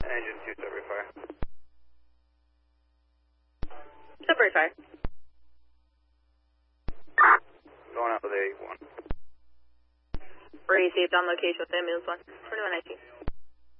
Engine 2, Sudbury Fire. Sudbury Fire. Going out with A1. Received on location with ambulance 1. 2119.